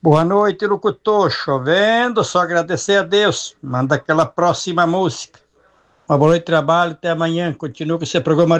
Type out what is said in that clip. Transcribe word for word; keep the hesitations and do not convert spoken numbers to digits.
Boa noite, locutor. Chovendo, só agradecer a Deus. Manda aquela próxima música. Uma boa noite de trabalho, até amanhã. Continua com esse programa.